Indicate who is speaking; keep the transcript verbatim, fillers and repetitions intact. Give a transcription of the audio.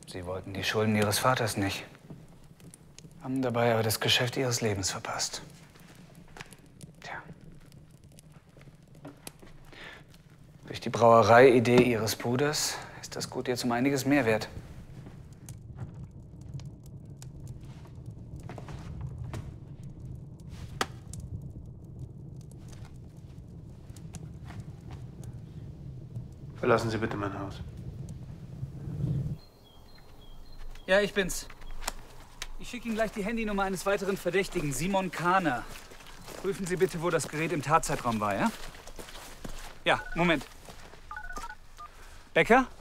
Speaker 1: Sie wollten die Schulden Ihres Vaters nicht. Haben dabei aber das Geschäft Ihres Lebens verpasst. Tja. Durch die Brauereiidee Ihres Bruders ist das Gut jetzt um einiges mehr wert.
Speaker 2: Verlassen Sie bitte mein Haus.
Speaker 1: Ja, ich bin's. Ich schicke Ihnen gleich die Handynummer eines weiteren Verdächtigen, Simon Kahner. Prüfen Sie bitte, wo das Gerät im Tatzeitraum war, ja? Ja, Moment. Becker?